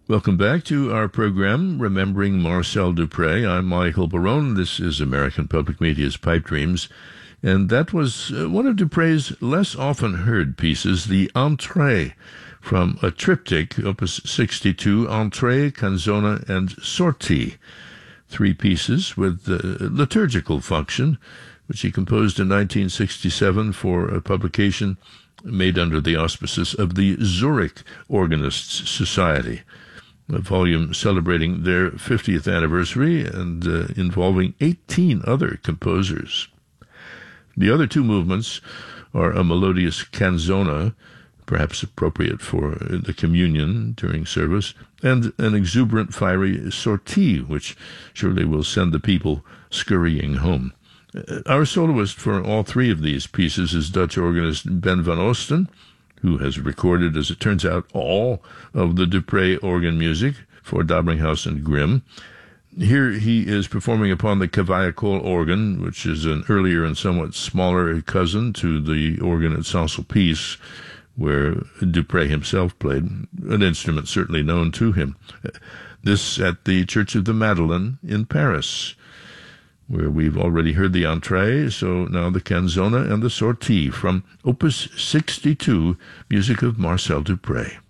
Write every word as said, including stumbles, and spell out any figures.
Welcome back to our program, Remembering Marcel Dupré. I'm Michael Barone. This is American Public Media's Pipe Dreams. And that was uh, one of Dupré's less often heard pieces, the Entrée, from a triptych, Opus sixty-two, Entrée, Canzona, and Sortie. Three pieces with uh, liturgical function, which he composed in nineteen sixty-seven for a publication made under the auspices of the Zurich Organists Society, a volume celebrating their fiftieth anniversary and uh, involving eighteen other composers. The other two movements are a melodious canzona, perhaps appropriate for the communion during service, and an exuberant, fiery sortie, which surely will send the people scurrying home. Our soloist for all three of these pieces is Dutch organist Ben van Oosten, who has recorded, as it turns out, all of the Dupré organ music for Dabringhaus and Grimm. Here he is performing upon the Cavaillé-Coll organ, which is an earlier and somewhat smaller cousin to the organ at Saint-Sulpice, where Dupré himself played, an instrument certainly known to him. This at the Church of the Madeleine in Paris, where we've already heard the Entrée, so now the Canzona and the Sortie from Opus sixty-two, music of Marcel Dupré.